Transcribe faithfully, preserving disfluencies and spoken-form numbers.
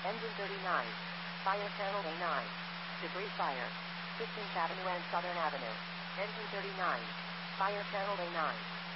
Engine thirty-nine. Fire channel A nine. Debris fire. fifteenth Avenue and Southern Avenue. Engine thirty-nine. Fire channel A nine.